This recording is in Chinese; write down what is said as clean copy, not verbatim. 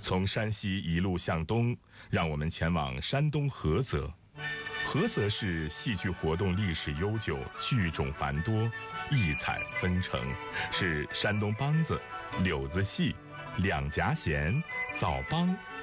从山西一路向东，让我们前往山东菏泽。菏泽市戏剧活动历史悠久，剧种繁多，异彩纷呈，是山东梆子、柳子戏、两颊弦、枣梆、